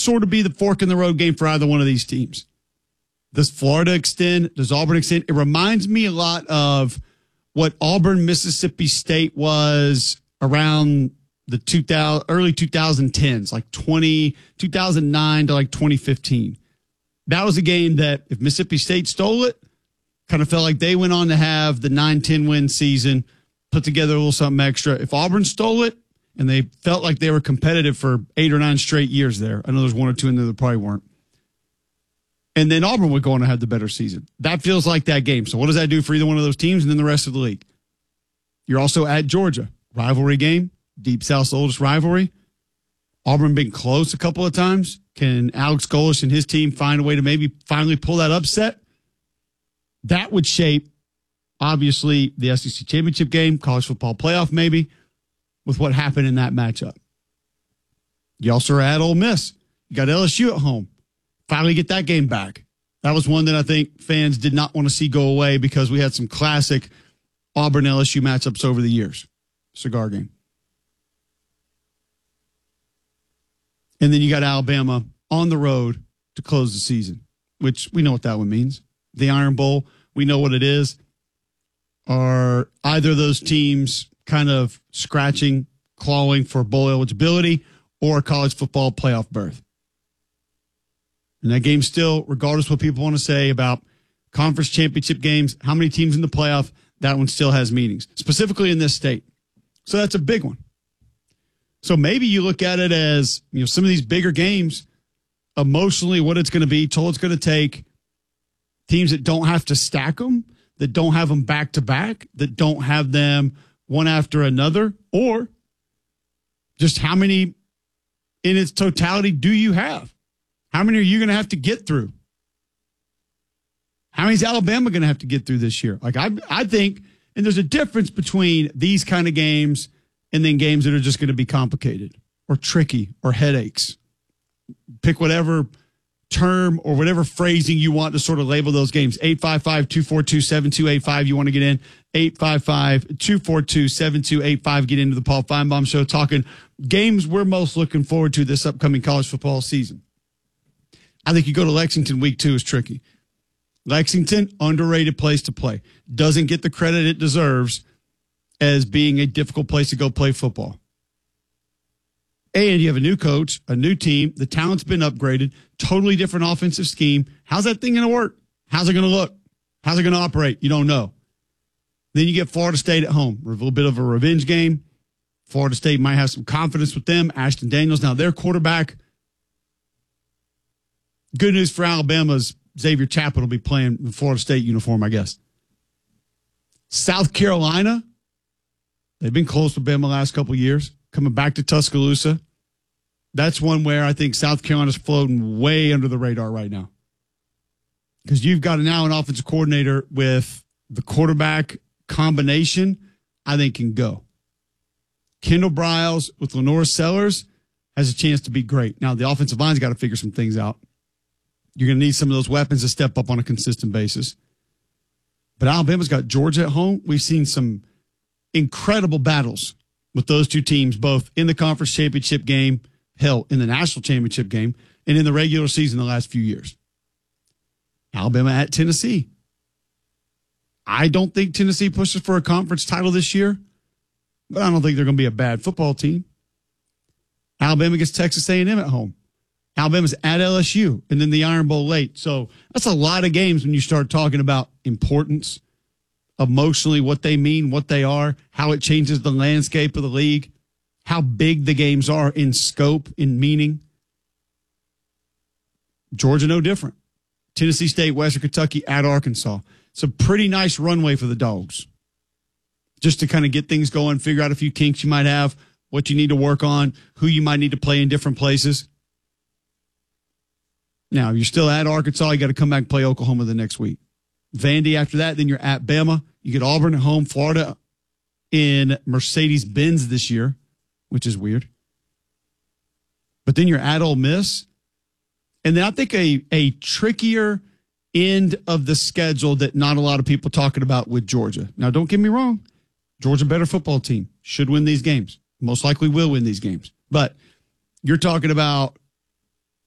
sort of be the fork in the road game for either one of these teams. Does Florida extend? Does Auburn extend? It reminds me a lot of what Auburn, Mississippi State was around the early 2010s, like 2009 to like 2015. That was a game that if Mississippi State stole it, kind of felt like they went on to have the 9-10 win season, put together a little something extra. If Auburn stole it, and they felt like they were competitive for 8 or 9 straight years there. I know there's 1 or 2 in there that probably weren't. And then Auburn would go on to have the better season. That feels like that game. So what does that do for either one of those teams and then the rest of the league? You're also at Georgia. Rivalry game. Deep South's oldest rivalry. Auburn been close a couple of times. Can Alex Golesh and his team find a way to maybe finally pull that upset? That would shape, obviously, the SEC championship game, college football playoff maybe, with what happened in that matchup. You also are at Ole Miss. You got LSU at home. Finally get that game back. That was one that I think fans did not want to see go away because we had some classic Auburn-LSU matchups over the years. Cigar game. And then you got Alabama on the road to close the season, which we know what that one means. The Iron Bowl, we know what it is. Are either of those teams kind of scratching, clawing for bowl eligibility or a college football playoff berth? And that game still, regardless of what people want to say about conference championship games, how many teams in the playoff, that one still has meanings, specifically in this state. So that's a big one. So maybe you look at it as, some of these bigger games, emotionally, what it's going to be, toll it's going to take, teams that don't have to stack them, that don't have them back to back, that don't have them one after another, or just how many in its totality do you have? How many are you going to have to get through? How many is Alabama going to have to get through this year? Like I think, and there's a difference between these kind of games and then games that are just going to be complicated or tricky or headaches. Pick whatever term or whatever phrasing you want to sort of label those games. 855-242-7285. You want to get in? 855-242-7285. Get into the Paul Feinbaum Show talking games we're most looking forward to this upcoming college football season. I think you go to Lexington week 2 is tricky. Lexington, underrated place to play. Doesn't get the credit it deserves as being a difficult place to go play football. And you have a new coach, a new team. The talent's been upgraded. Totally different offensive scheme. How's that thing going to work? How's it going to look? How's it going to operate? You don't know. Then you get Florida State at home. A little bit of a revenge game. Florida State might have some confidence with them. Ashton Daniels, now their quarterback. Good news for Alabama's Xavier Chapman will be playing in Florida State uniform, I guess. South Carolina, they've been close with Bama the last couple of years. Coming back to Tuscaloosa. That's one where I think South Carolina's floating way under the radar right now. Because you've got now an offensive coordinator with the quarterback combination, I think can go. Kendall Briles with Lenore Sellers has a chance to be great. Now, the offensive line's got to figure some things out. You're going to need some of those weapons to step up on a consistent basis. But Alabama's got Georgia at home. We've seen some incredible battles with those two teams, both in the conference championship game, hell, in the national championship game, and in the regular season the last few years. Alabama at Tennessee. I don't think Tennessee pushes for a conference title this year, but I don't think they're going to be a bad football team. Alabama gets Texas A&M at home. Alabama's at LSU, and then the Iron Bowl late. So that's a lot of games when you start talking about importance, emotionally, what they mean, what they are, how it changes the landscape of the league, how big the games are in scope, in meaning. Georgia, no different. Tennessee State, Western Kentucky, at Arkansas. It's a pretty nice runway for the Dogs. Just to kind of get things going, figure out a few kinks you might have, what you need to work on, who you might need to play in different places. Now, you're still at Arkansas. You got to come back and play Oklahoma the next week. Vandy after that, then you're at Bama. You get Auburn at home, Florida in Mercedes-Benz this year, which is weird. But then you're at Ole Miss. And then I think a trickier end of the schedule that not a lot of people talking about with Georgia. Now, don't get me wrong. Georgia, better football team, should win these games. Most likely will win these games. But you're talking about